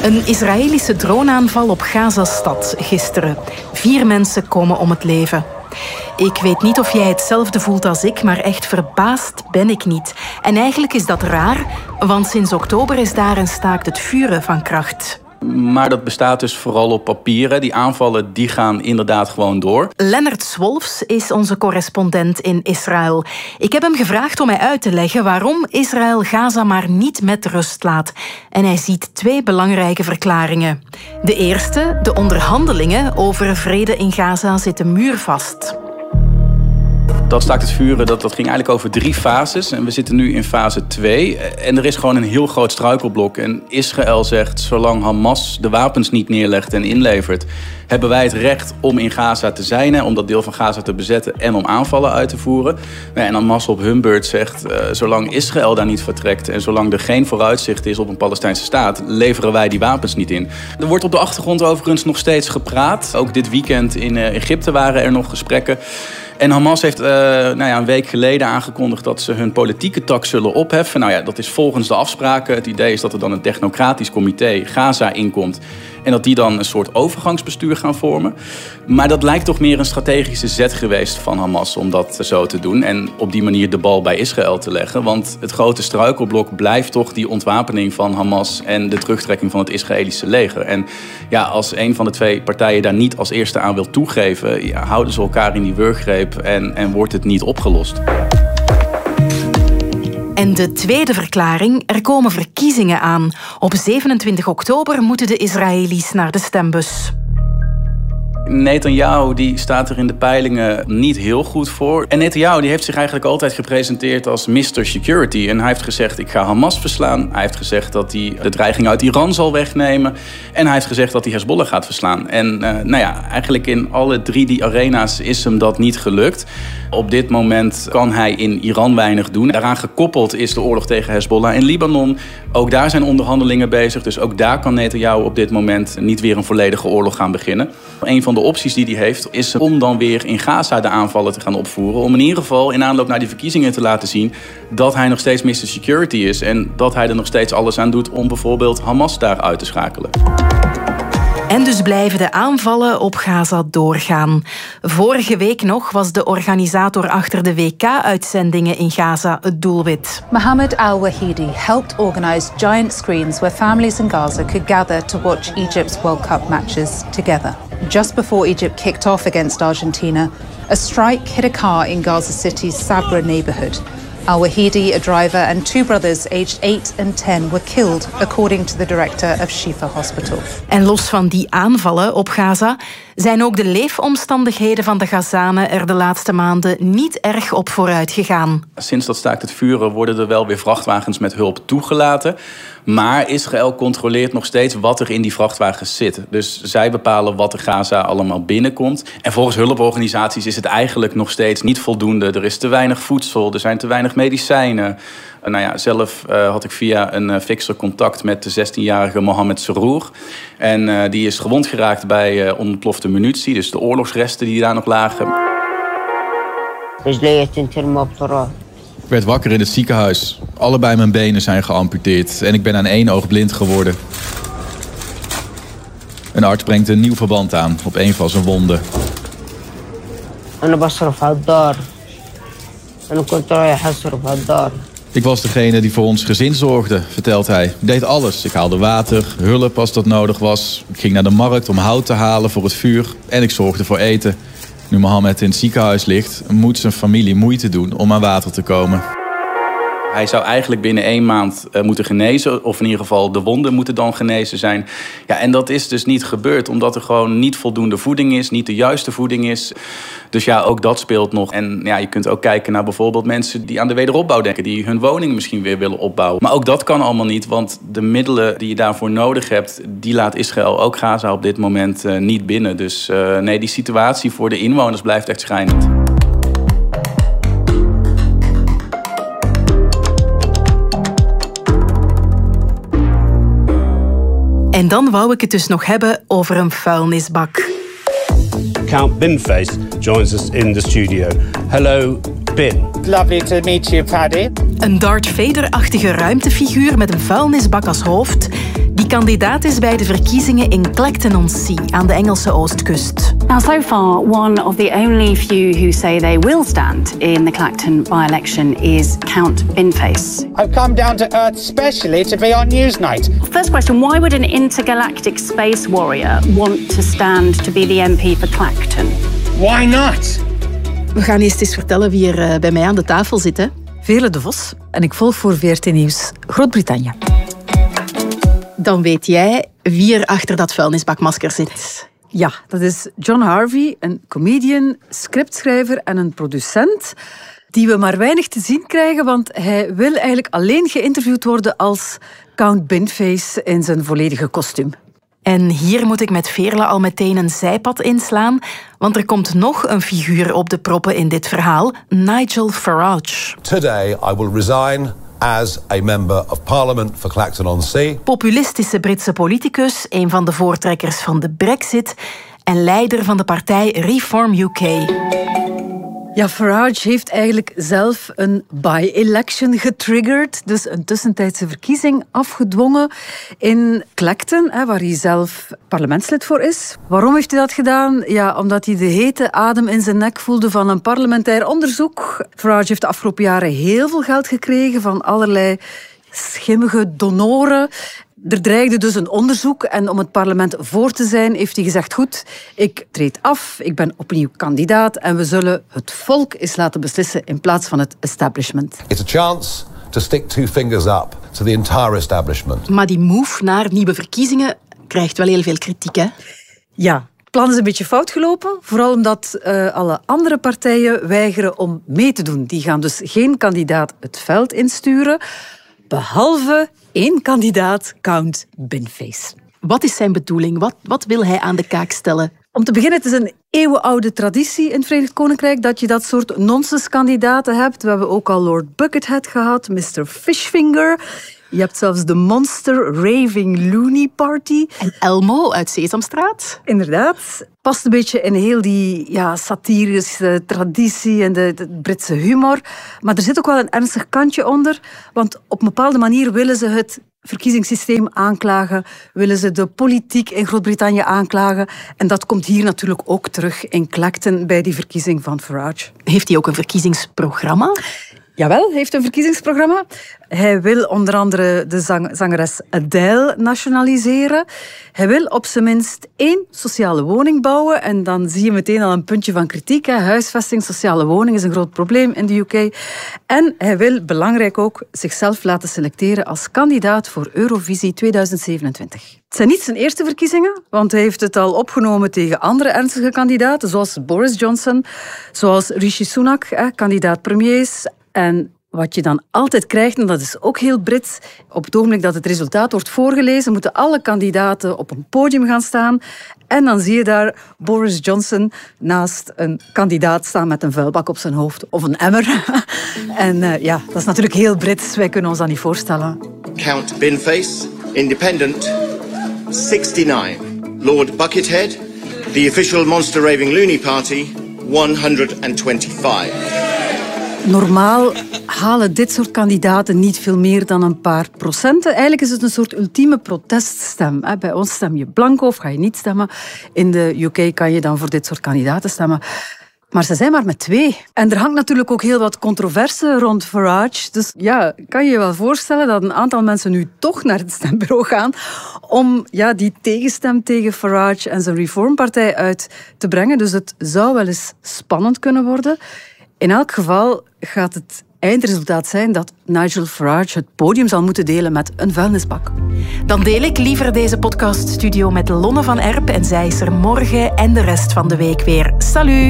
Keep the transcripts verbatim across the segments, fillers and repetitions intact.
Een Israëlische droneaanval op Gaza-stad gisteren. Vier mensen komen om het leven. Ik weet niet of jij hetzelfde voelt als ik, maar echt verbaasd ben ik niet. En eigenlijk is dat raar, want sinds oktober is daar een staakt het vuren van kracht. Maar dat bestaat dus vooral op papieren. Die aanvallen die gaan inderdaad gewoon door. Lennart Swolfs is onze correspondent in Israël. Ik heb hem gevraagd om mij uit te leggen waarom Israël Gaza maar niet met rust laat. En hij ziet twee belangrijke verklaringen. De eerste, de onderhandelingen over vrede in Gaza zitten muurvast. Dat staakt het vuren, dat, dat ging eigenlijk over drie fases. En we zitten nu in fase twee. En er is gewoon een heel groot struikelblok. En Israël zegt, zolang Hamas de wapens niet neerlegt en inlevert, hebben wij het recht om in Gaza te zijn, om dat deel van Gaza te bezetten en om aanvallen uit te voeren. En Hamas op hun beurt zegt, uh, zolang Israël daar niet vertrekt en zolang er geen vooruitzicht is op een Palestijnse staat, leveren wij die wapens niet in. Er wordt op de achtergrond overigens nog steeds gepraat. Ook dit weekend in uh, Egypte waren er nog gesprekken. En Hamas heeft uh, nou ja, een week geleden aangekondigd dat ze hun politieke tak zullen opheffen. Nou ja, dat is volgens de afspraken. Het idee is dat er dan een technocratisch comité Gaza inkomt en dat die dan een soort overgangsbestuur gaan vormen. Maar dat lijkt toch meer een strategische zet geweest van Hamas om dat zo te doen en op die manier de bal bij Israël te leggen. Want het grote struikelblok blijft toch die ontwapening van Hamas en de terugtrekking van het Israëlische leger. En ja, als een van de twee partijen daar niet als eerste aan wil toegeven, ja, houden ze elkaar in die wurggreep en, en wordt het niet opgelost. En de tweede verklaring, er komen verkiezingen aan. Op zevenentwintig oktober moeten de Israëli's naar de stembus. Netanyahu die staat er in de peilingen niet heel goed voor. En Netanyahu die heeft zich eigenlijk altijd gepresenteerd als mister Security. En hij heeft gezegd, ik ga Hamas verslaan. Hij heeft gezegd dat hij de dreiging uit Iran zal wegnemen. En hij heeft gezegd dat hij Hezbollah gaat verslaan. En uh, nou ja, eigenlijk in alle drie die arena's is hem dat niet gelukt. Op dit moment kan hij in Iran weinig doen. Daaraan gekoppeld is de oorlog tegen Hezbollah in Libanon. Ook daar zijn onderhandelingen bezig. Dus ook daar kan Netanyahu op dit moment niet weer een volledige oorlog gaan beginnen. Een van de opties die hij heeft is om dan weer in Gaza de aanvallen te gaan opvoeren. Om in ieder geval in aanloop naar die verkiezingen te laten zien dat hij nog steeds mister Security is. En dat hij er nog steeds alles aan doet om bijvoorbeeld Hamas daar uit te schakelen. En dus blijven de aanvallen op Gaza doorgaan. Vorige week nog was de organisator achter de W K-uitzendingen in Gaza het doelwit. Mohammed Al-Wahidi helped organize giant screens where families in Gaza could gather to watch Egypt's World Cup matches together. Just before Egypt kicked off against Argentina, a strike hit a car in Gaza City's Sabra neighborhood. Al-Wahidi, a driver, and two brothers aged eight and ten were killed, according to the director of Shifa Hospital. En los van die aanvallen op Gaza zijn ook de leefomstandigheden van de Gazanen er de laatste maanden niet erg op vooruit gegaan. Sinds dat staakt het vuren worden er wel weer vrachtwagens met hulp toegelaten. Maar Israël controleert nog steeds wat er in die vrachtwagens zit. Dus zij bepalen wat er Gaza allemaal binnenkomt. En volgens hulporganisaties is het eigenlijk nog steeds niet voldoende. Er is te weinig voedsel, er zijn te weinig medicijnen. Uh, nou ja, zelf uh, had ik via een uh, fixer contact met de zestienjarige Mohammed Serour. En uh, die is gewond geraakt bij uh, ontplofte munitie, dus de oorlogsresten die daar nog lagen. Ik werd wakker in het ziekenhuis. Allebei mijn benen zijn geamputeerd en ik ben aan één oog blind geworden. Een arts brengt een nieuw verband aan op een van zijn wonden. Ik was degene die voor ons gezin zorgde, vertelt hij. Ik deed alles. Ik haalde water, hulp als dat nodig was. Ik ging naar de markt om hout te halen voor het vuur en ik zorgde voor eten. Nu Mohammed in het ziekenhuis ligt, moet zijn familie moeite doen om aan water te komen. Hij zou eigenlijk binnen één maand uh, moeten genezen, of in ieder geval de wonden moeten dan genezen zijn. Ja, en dat is dus niet gebeurd, omdat er gewoon niet voldoende voeding is, niet de juiste voeding is. Dus ja, ook dat speelt nog. En ja, je kunt ook kijken naar bijvoorbeeld mensen die aan de wederopbouw denken, die hun woning misschien weer willen opbouwen. Maar ook dat kan allemaal niet, want de middelen die je daarvoor nodig hebt, die laat Israël, ook Gaza, op dit moment uh, niet binnen. Dus uh, nee, die situatie voor de inwoners blijft echt schrijnend. En dan wou ik het dus nog hebben over een vuilnisbak. Count Binface joins us in the studio. Hello, Bin. Lovely to meet you, Paddy. Een Darth Vader-achtige ruimtefiguur met een vuilnisbak als hoofd. Die kandidaat is bij de verkiezingen in Clacton-on-Sea aan de Engelse oostkust. Now, so far, one of the only few who say they will stand in the Clacton by-election is Count Binface. I've come down to Earth specially to be on Newsnight. First question, why would an intergalactic space warrior want to stand to be the M P for Clacton? Why not? We gaan eerst eens vertellen wie er bij mij aan de tafel zit. Hè? Veerle de Vos en ik volg voor V R T Nieuws Groot-Brittannië. Dan weet jij wie er achter dat vuilnisbakmasker zit. Ja, dat is John Harvey, een comedian, scriptschrijver en een producent die we maar weinig te zien krijgen, want hij wil eigenlijk alleen geïnterviewd worden als Count Binface in zijn volledige kostuum. En hier moet ik met Veerle al meteen een zijpad inslaan, want er komt nog een figuur op de proppen in dit verhaal, Nigel Farage. Today I will resign as a member of Parliament for Clacton-on-Sea. Populistische Britse politicus, een van de voortrekkers van de Brexit en leider van de partij Reform U K. Ja, Farage heeft eigenlijk zelf een by-election getriggerd, dus een tussentijdse verkiezing afgedwongen in Clacton, waar hij zelf parlementslid voor is. Waarom heeft hij dat gedaan? Ja, omdat hij de hete adem in zijn nek voelde van een parlementair onderzoek. Farage heeft de afgelopen jaren heel veel geld gekregen van allerlei schimmige donoren. Er dreigde dus een onderzoek en om het parlement voor te zijn heeft hij gezegd, goed, ik treed af, ik ben opnieuw kandidaat en we zullen het volk eens laten beslissen in plaats van het establishment. It's a chance to stick two fingers up to the entire establishment. Maar die move naar nieuwe verkiezingen krijgt wel heel veel kritiek, hè? Ja. Het plan is een beetje fout gelopen, vooral omdat uh, alle andere partijen weigeren om mee te doen. Die gaan dus geen kandidaat het veld insturen, behalve één kandidaat, Count Binface. Wat is zijn bedoeling? Wat, wat wil hij aan de kaak stellen? Om te beginnen, het is een eeuwenoude traditie in het Verenigd Koninkrijk dat je dat soort nonsenskandidaten hebt. We hebben ook al Lord Buckethead gehad, mister Fishfinger. Je hebt zelfs de Monster Raving Loony Party. En Elmo uit Sesamstraat. Inderdaad. Past een beetje in heel die ja, satirische traditie en de, de Britse humor. Maar er zit ook wel een ernstig kantje onder. Want op een bepaalde manier willen ze het verkiezingssysteem aanklagen. Willen ze de politiek in Groot-Brittannië aanklagen. En dat komt hier natuurlijk ook terug in Clacton bij die verkiezing van Farage. Heeft hij ook een verkiezingsprogramma? Jawel, hij heeft een verkiezingsprogramma. Hij wil onder andere de zang- zangeres Adele nationaliseren. Hij wil op zijn minst één sociale woning bouwen. En dan zie je meteen al een puntje van kritiek. Hè. Huisvesting, sociale woning is een groot probleem in de U K. En hij wil, belangrijk ook, zichzelf laten selecteren als kandidaat voor Eurovisie tweeduizend zevenentwintig. Het zijn niet zijn eerste verkiezingen, want hij heeft het al opgenomen tegen andere ernstige kandidaten, zoals Boris Johnson, zoals Rishi Sunak, hè, kandidaat premiers. En wat je dan altijd krijgt, en dat is ook heel Brits, op het ogenblik dat het resultaat wordt voorgelezen, moeten alle kandidaten op een podium gaan staan. En dan zie je daar Boris Johnson naast een kandidaat staan met een vuilbak op zijn hoofd of een emmer. En uh, ja, dat is natuurlijk heel Brits. Wij kunnen ons dat niet voorstellen. Count Binface, Independent, sixty-nine. Lord Buckethead, the official Monster Raving Loony Party, one hundred twenty-five. Normaal halen dit soort kandidaten niet veel meer dan een paar procenten. Eigenlijk is het een soort ultieme proteststem. Bij ons stem je blanco of ga je niet stemmen. In de U K kan je dan voor dit soort kandidaten stemmen. Maar ze zijn maar met twee. En er hangt natuurlijk ook heel wat controverse rond Farage. Dus ja, kan je je wel voorstellen dat een aantal mensen nu toch naar het stembureau gaan om ja, die tegenstem tegen Farage en zijn Reformpartij uit te brengen. Dus het zou wel eens spannend kunnen worden. In elk geval gaat het eindresultaat zijn dat Nigel Farage het podium zal moeten delen met een vuilnisbak. Dan deel ik liever deze podcaststudio met Lonne van Erp en zij is er morgen en de rest van de week weer. Salut!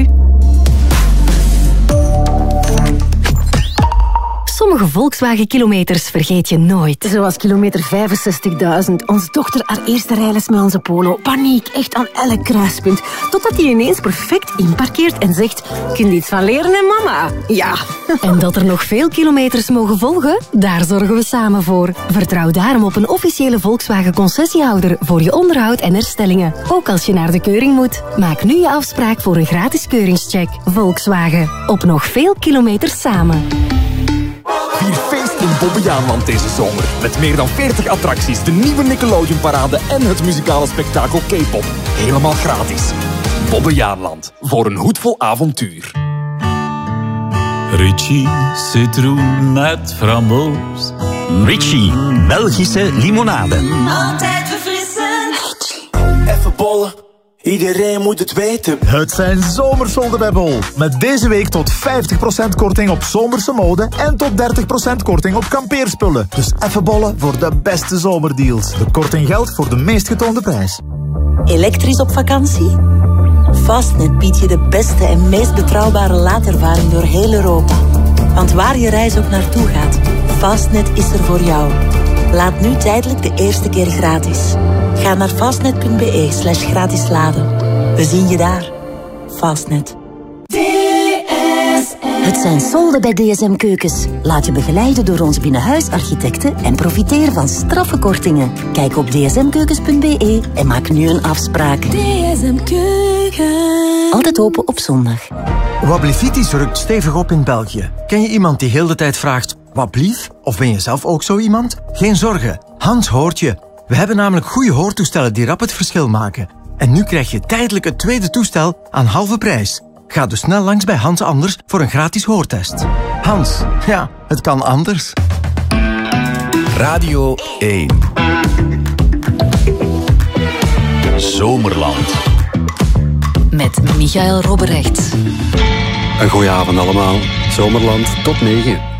Sommige Volkswagen-kilometers vergeet je nooit. Zoals kilometer vijfenzestigduizend. Onze dochter haar eerste rijles met onze Polo. Paniek, echt aan elk kruispunt. Totdat hij ineens perfect inparkeert en zegt... Kun je iets van leren, hè, mama? Ja. En dat er nog veel kilometers mogen volgen? Daar zorgen we samen voor. Vertrouw daarom op een officiële Volkswagen-concessiehouder voor je onderhoud en herstellingen. Ook als je naar de keuring moet. Maak nu je afspraak voor een gratis keuringscheck. Volkswagen. Op nog veel kilometers samen. Vier feest in Bobbejaanland deze zomer. Met meer dan veertig attracties, de nieuwe Nickelodeon-parade en het muzikale spektakel K-pop. Helemaal gratis. Bobbejaanland, voor een hoedvol avontuur. Richie citroen met framboos. Richie, Belgische limonade. Altijd verfrissend. Even bollen, iedereen moet het weten. Het zijn zomersolden bij Bol. Met deze week tot vijftig procent korting op zomerse mode en tot dertig procent korting op kampeerspullen. Dus even bollen voor de beste zomerdeals. De korting geldt voor de meest getoonde prijs. Elektrisch op vakantie? Fastnet biedt je de beste en meest betrouwbare laadervaring door heel Europa. Want waar je reis ook naartoe gaat, Fastnet is er voor jou. Laat nu tijdelijk de eerste keer gratis. Ga naar fastnet.be slash gratis laden. We zien je daar. Fastnet. Het zijn solden bij D S M Keukens. Laat je begeleiden door onze binnenhuisarchitecten en profiteer van straffe kortingen. Kijk op d s m keukens punt b e en maak nu een afspraak. D S M Keukens. Altijd open op zondag. Wablivitis rukt stevig op in België. Ken je iemand die heel de tijd vraagt, wat blief? Of ben je zelf ook zo iemand? Geen zorgen, Hans hoort je. We hebben namelijk goede hoortoestellen die rap het verschil maken. En nu krijg je tijdelijk het tweede toestel aan halve prijs. Ga dus snel langs bij Hans Anders voor een gratis hoortest. Hans, ja, het kan anders. Radio één. Zomerland. Met Michael Robberecht. Een goeie avond allemaal. Zomerland tot negen.